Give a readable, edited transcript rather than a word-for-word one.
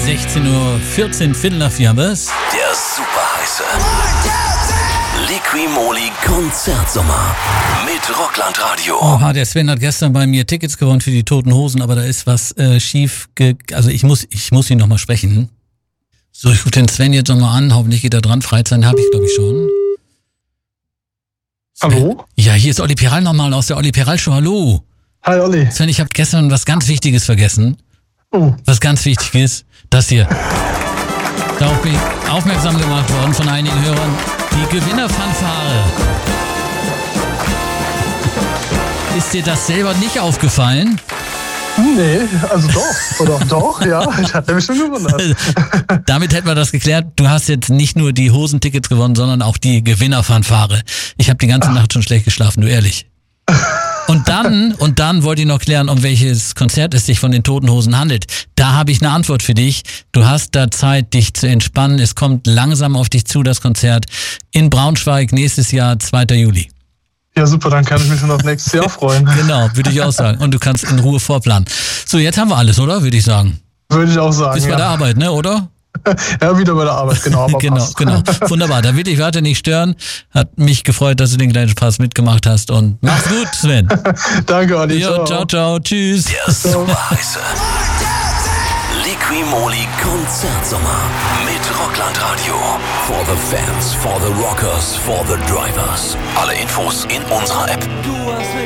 16:14 Uhr, Viertel nach 4 haben wir's. Der superheiße Liqui-Moly Konzertsommer mit Rockland Radio. Oha, der Sven hat gestern bei mir Tickets gewonnen für die Toten Hosen, aber da ist was schief. Also ich muss ihn nochmal sprechen. So, ich rufe den Sven jetzt nochmal an. Hoffentlich geht er dran. Freizeit habe ich, glaube ich, schon. Sven. Hallo? Ja, hier ist Olli Peral nochmal aus der Olli Peral Show. Hallo. Hi Olli. Sven, ich habe gestern was ganz Wichtiges vergessen. Oh. Was ganz Wichtiges. Das hier. Darauf bin ich aufmerksam gemacht worden von einigen Hörern. Die Gewinnerfanfare. Ist dir das selber nicht aufgefallen? Nee, also doch. Oder doch, ja. Ich hatte mich schon gewundert. Damit hätten wir das geklärt. Du hast jetzt nicht nur die Hosentickets gewonnen, sondern auch die Gewinnerfanfare. Ich habe die ganze Nacht schon schlecht geschlafen, du ehrlich. Und dann wollte ich noch klären, um welches Konzert es sich von den Toten Hosen handelt. Da habe ich eine Antwort für dich. Du hast da Zeit, dich zu entspannen. Es kommt langsam auf dich zu, das Konzert in Braunschweig nächstes Jahr, 2. Juli. Ja, super, dann kann ich mich schon auf nächstes Jahr freuen. Genau, würde ich auch sagen. Und du kannst in Ruhe vorplanen. So, jetzt haben wir alles, oder? Würde ich sagen. Würde ich auch sagen, Bist bei der Arbeit, ne, oder? Ja, wieder bei der Arbeit, genau. Aber genau. Wunderbar, da will ich weiter nicht stören. Hat mich gefreut, dass du den kleinen Spaß mitgemacht hast und mach's gut, Sven. Danke, Olli. Jo, ciao, tschüss. Der superheiße Liqui-Moly Konzertsommer mit Rockland Radio. For the fans, for the rockers, for the drivers. Alle Infos in unserer App. Du hast mich